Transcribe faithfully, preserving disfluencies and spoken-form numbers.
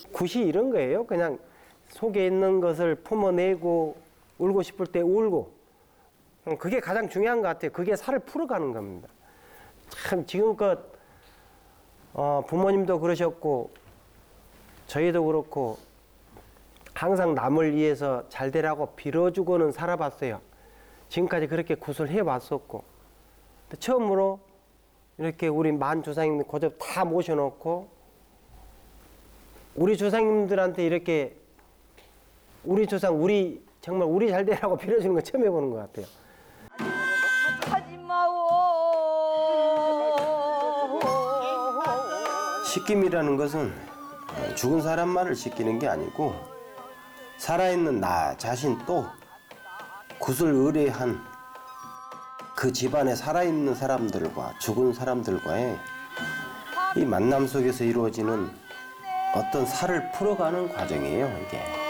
굿이 이런 거예요. 그냥 속에 있는 것을 품어내고 울고 싶을 때 울고. 그게 가장 중요한 것 같아요. 그게 살을 풀어가는 겁니다. 참 지금껏 어, 부모님도 그러셨고 저희도 그렇고 항상 남을 위해서 잘 되라고 빌어주고는 살아봤어요. 지금까지 그렇게 굿을 해왔었고 처음으로 이렇게 우리 만 조상님들 고접 다 모셔놓고 우리 조상님들한테 이렇게 우리 조상 우리 정말 우리 잘 되라고 빌어주는 거 처음 해보는 것 같아요. 씻김이라는 것은 죽은 사람만을 씻기는 게 아니고 살아있는 나 자신 또 굿을 의뢰한 그 집안에 살아있는 사람들과 죽은 사람들과의 이 만남 속에서 이루어지는 어떤 살을 풀어가는 과정이에요, 이게.